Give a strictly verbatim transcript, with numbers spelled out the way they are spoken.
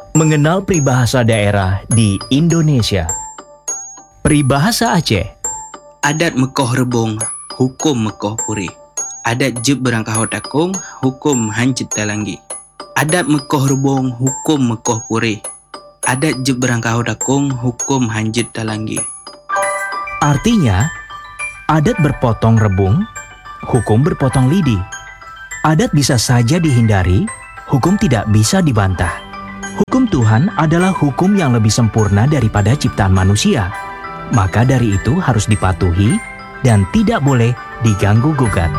Mengenal peribahasa daerah di Indonesia. Peribahasa Aceh. Adat Mekoh Rebung, hukum Mekoh Puri. Adat Jeb Berangkahau Takung, hukum Hancit Talanggi. Adat Mekoh Rebung, hukum Mekoh Puri. Adat Jeb Berangkahau Takung, hukum Hancit Talanggi. Artinya, adat berpotong rebung, hukum berpotong lidi. Adat bisa saja dihindari, hukum tidak bisa dibantah. Hukum Tuhan adalah hukum yang lebih sempurna daripada ciptaan manusia. Maka dari itu harus dipatuhi dan tidak boleh diganggu-gugat.